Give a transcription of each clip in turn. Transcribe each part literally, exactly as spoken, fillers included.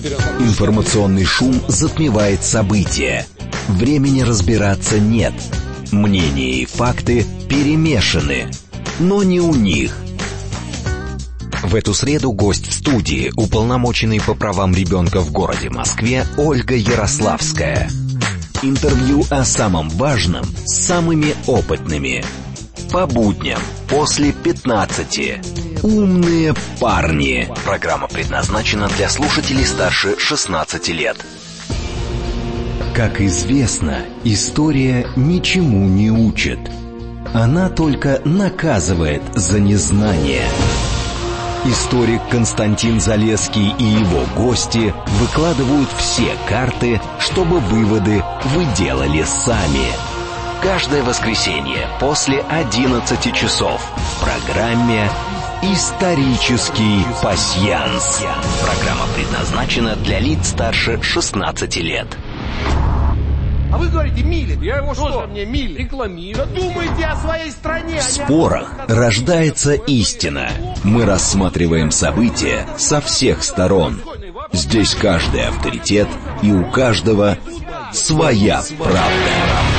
Информационный шум затмевает события. Времени разбираться нет. Мнения и факты перемешаны, но не у них. В эту среду гость в студии, уполномоченный по правам ребенка в городе Москве Ольга Ярославская. Интервью о самом важном с самыми опытными. По будням после пятнадцати. Умные парни. Программа предназначена для слушателей старше шестнадцати лет. Как известно, история ничему не учит. Она только наказывает за незнание. Историк Константин Залесский и его гости выкладывают все карты, чтобы выводы вы делали сами. Каждое воскресенье после одиннадцати часов в программе «Исторический пасьянс». Программа предназначена для лиц старше шестнадцати лет. А вы говорите, милит. Я его что? Мне милит. Рекламирую. Думайте о своей стране. В спорах рождается истина. Мы рассматриваем события со всех сторон. Здесь каждый авторитет, и у каждого своя правда.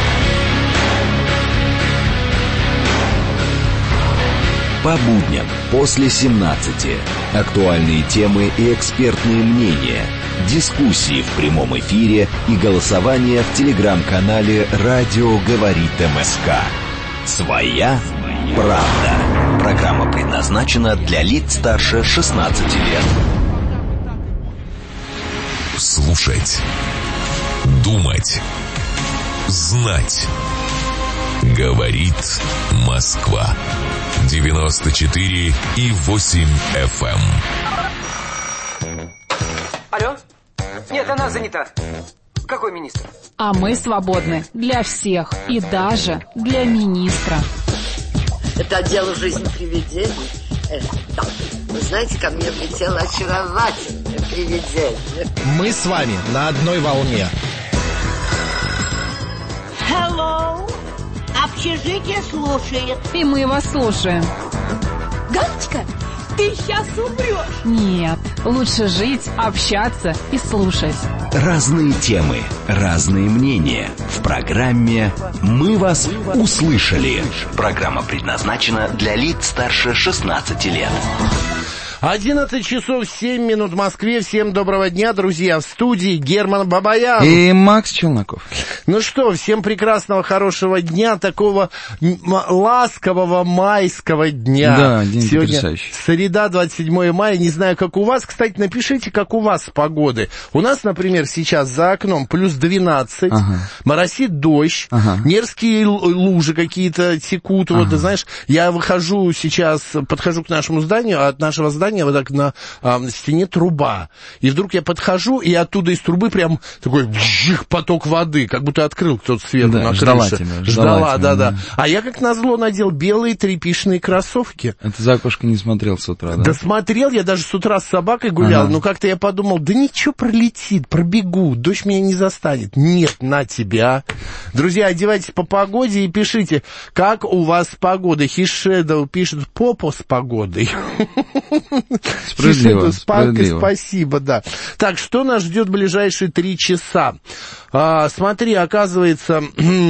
По будням после семнадцати. Актуальные темы и экспертные мнения. Дискуссии в прямом эфире и голосование в телеграм-канале «Радио говорит МСК». Своя правда. Программа предназначена для лиц старше шестнадцати лет. Слушать. Думать. Знать. Говорит Москва. девяносто четыре и восемь эф эм. Алло? Нет, она занята. Какой министр? А мы свободны для всех и даже для министра. Это отдел жизни привидений. Э, да. Вы знаете, ко мне влетело очаровательное привидение. Мы с вами на одной волне. Hello. Общежитие слушает. И мы вас слушаем. Галочка, ты сейчас умрешь. Нет, лучше жить, общаться и слушать. Разные темы, разные мнения. В программе «Мы вас услышали». Программа предназначена для лиц старше шестнадцати лет. одиннадцать часов семь минут в Москве. Всем доброго дня, друзья. В студии Герман Бабаян. И Макс Челноков. Ну что, всем прекрасного, хорошего дня, такого ласкового майского дня. Да, день сегодня потрясающий. Среда, двадцать седьмое мая. Не знаю, как у вас. Кстати, напишите, как у вас с погоды. У нас, например, сейчас за окном плюс двенадцать, ага. Моросит дождь, ага. Мерзкие лужи какие-то текут. Ага. Вот, ты знаешь, я выхожу сейчас, подхожу к нашему зданию, а от нашего здания вот так на а, стене труба. И вдруг я подхожу, и оттуда из трубы прям такой вжих, поток воды, как будто открыл кто-то сверху, да, на ждала крыше. Тебя, ждала, ждала тебя, да, да, да. А я как назло надел белые тряпичные кроссовки. Это за окошко не смотрел с утра, да? Да смотрел, я даже с утра с собакой гулял, ага. Но как-то я подумал, да ничего, пролетит, пробегу, дождь меня не застанет. Нет, на тебя. Друзья, одевайтесь по погоде и пишите, как у вас погода. Хишедов пишет, попо с погодой. Справедливо, с палкой, справедливо. Спасибо, да. Так, что нас ждет в ближайшие три часа? А, смотри, оказывается...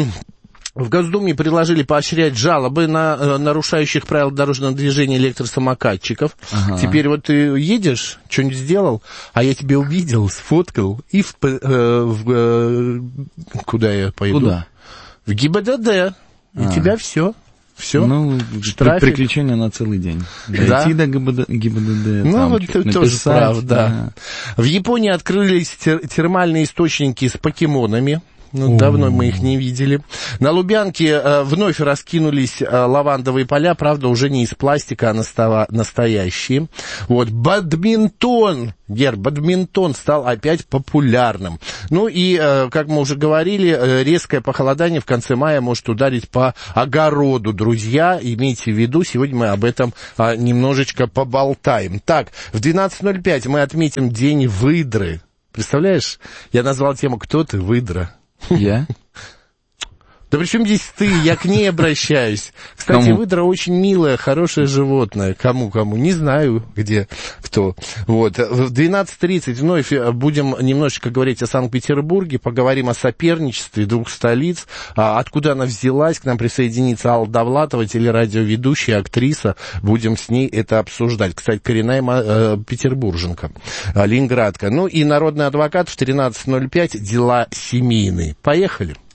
В Госдуме предложили поощрять жалобы на э, нарушающих правила дорожного движения электросамокатчиков. Ага. Теперь вот ты едешь, что-нибудь сделал, а я тебя увидел, сфоткал, и в... Э, в э, куда я пойду? Куда? В ГИБДД. И а. тебя все. Все. Ну, штрафик. Приключения на целый день. Дойти да? до ГИБДД. ГИБДД ну, там, вот ты написать, тоже прав, да. да. В Японии открылись тер- термальные источники с покемонами. Ну, давно мы их не видели. На Лубянке э, вновь раскинулись э, лавандовые поля, правда, уже не из пластика, а настава, настоящие. Вот, бадминтон, Гер, бадминтон стал опять популярным. Ну и, э, как мы уже говорили, э, резкое похолодание в конце мая может ударить по огороду. Друзья, имейте в виду, сегодня мы об этом э, немножечко поболтаем. Так, в двенадцать ноль пять мы отметим День выдры. Представляешь, я назвал тему «Кто ты, выдра?» Я? Да при чем здесь ты? Я к ней обращаюсь. Кстати, Кому? выдра очень милое, хорошее животное. Кому-кому? Не знаю, где, кто. Вот. В двенадцать тридцать вновь будем немножечко говорить о Санкт-Петербурге, поговорим о соперничестве двух столиц, а откуда она взялась. К нам присоединится Алла Довлатова, телерадиоведущая, актриса. Будем с ней это обсуждать. Кстати, коренная э, петербурженка, э, ленинградка. Ну и народный адвокат в тринадцать ноль пять. Дела семейные. Поехали.